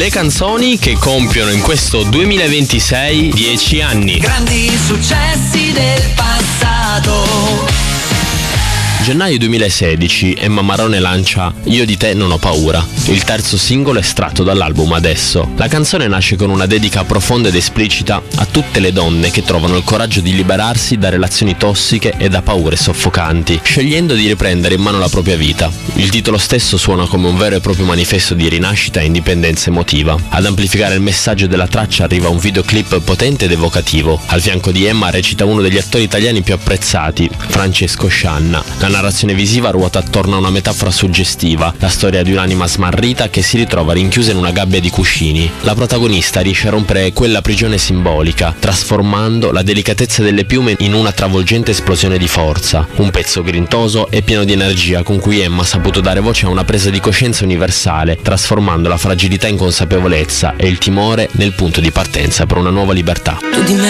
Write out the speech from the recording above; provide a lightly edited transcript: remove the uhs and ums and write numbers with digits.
le canzoni che compiono in questo 2026 10 anni. Grandi successi del passato. Gennaio 2016, Emma Marrone lancia Io di te non ho paura, il terzo singolo estratto dall'album Adesso. La canzone nasce con una dedica profonda ed esplicita a tutte le donne che trovano il coraggio di liberarsi da relazioni tossiche e da paure soffocanti, scegliendo di riprendere in mano la propria vita. Il titolo stesso suona come un vero e proprio manifesto di rinascita e indipendenza emotiva. Ad amplificare il messaggio della traccia arriva un videoclip potente ed evocativo. Al fianco di Emma recita uno degli attori italiani più apprezzati, Francesco Scianna. La narrazione visiva ruota attorno a una metafora suggestiva, la storia di un'anima smarrita che si ritrova rinchiusa in una gabbia di cuscini. La protagonista riesce a rompere quella prigione simbolica, trasformando la delicatezza delle piume in una travolgente esplosione di forza. Un pezzo grintoso e pieno di energia con cui Emma ha saputo dare voce a una presa di coscienza universale, trasformando la fragilità in consapevolezza e il timore nel punto di partenza per una nuova libertà. Tu di me